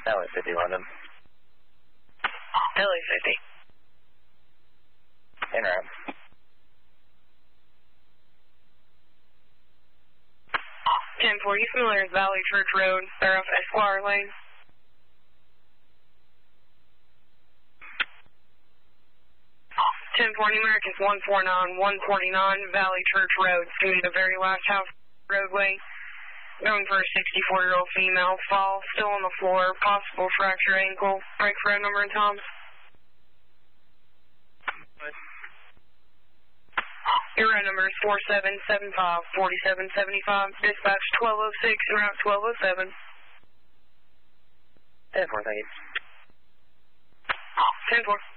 LA 50 London. LA 50. En route. 1040, familiar with Valley Church Road. They're off Esquire Lane. 1040, Americans 149, 149, Valley Church Road. It's going to be the very last house roadway. Going for a 64-year-old female. Fall, still on the floor. Possible fracture ankle. Break for a number and Tom's. Your road number is 4775, 4775. Dispatch 1206, route 1207. 10-4, thank you. 10-4.